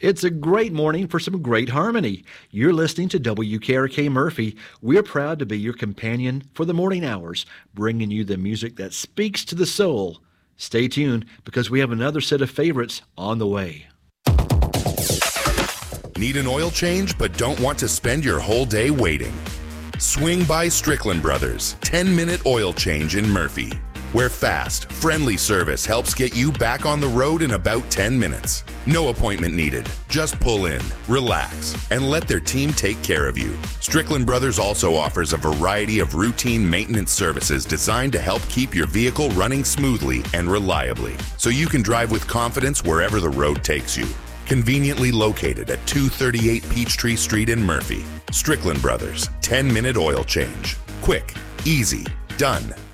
It's a great morning for some great harmony. You're listening to WKRK Murphy. We're proud to be your companion for the morning hours, bringing you the music that speaks to the soul. Stay tuned because we have another set of favorites on the way. Need an oil change but don't want to spend your whole day waiting? Swing by Strickland Brothers 10-minute oil change in Murphy, where fast, friendly service helps get you back on the road in about 10 minutes. No appointment needed. Just pull in, relax, and let their team take care of you. Strickland Brothers also offers a variety of routine maintenance services designed to help keep your vehicle running smoothly and reliably, so you can drive with confidence wherever the road takes you. Conveniently located at 238 Peachtree Street in Murphy. Strickland Brothers, 10-minute oil change. Quick, easy, done.